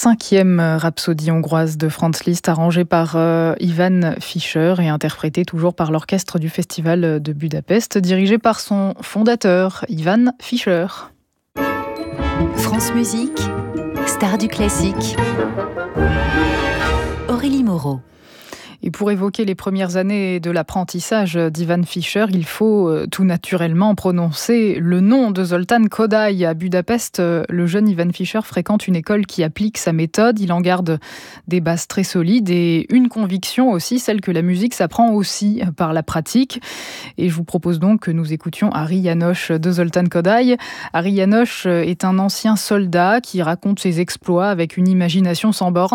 5e rhapsodie hongroise de Franz Liszt, arrangée par Ivan Fischer et interprétée toujours par l'orchestre du Festival de Budapest, dirigé par son fondateur, Ivan Fischer. France Musique, star du classique. Aurélie Moreau. Et pour évoquer les premières années de l'apprentissage d'Ivan Fischer, il faut tout naturellement prononcer le nom de Zoltán Kodály. À Budapest, le jeune Ivan Fischer fréquente une école qui applique sa méthode. Il en garde des bases très solides et une conviction aussi, celle que la musique s'apprend aussi par la pratique. Et je vous propose donc que nous écoutions Ari János de Zoltán Kodály. Ari János est un ancien soldat qui raconte ses exploits avec une imagination sans bornes.